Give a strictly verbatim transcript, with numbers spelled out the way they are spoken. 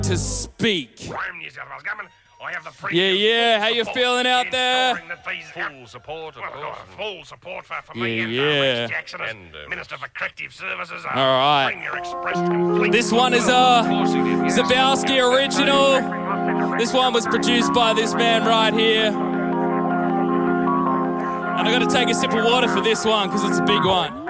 to speak. New South Wales government. I have the Yeah, yeah. How you feeling out there? Full support, of course. Full support for, for Yeah, me and yeah. uh, Rex Jackson as And, uh, Minister for Corrective Services. Uh, All right. Bring your expressed complete This one is a Zabowski original. This one was produced by this man right here. And I got to take a sip of water for this one because it's a big one.